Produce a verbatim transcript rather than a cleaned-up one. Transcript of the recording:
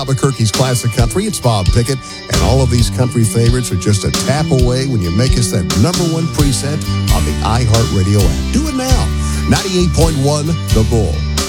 Albuquerque's classic country. It's Bob Pickett, and all of these country favorites are just a tap away when you make us that number one preset on the iHeartRadio app. Do it now. ninety-eight point one The Bull.